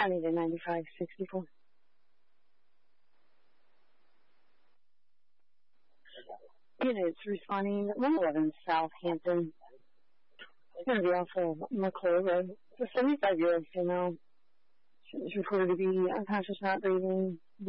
County to 9564. Units responding 111 Southampton. It's going to be off of McClure Road. It's a 75-year-old female. She was reported to be unconscious, not breathing.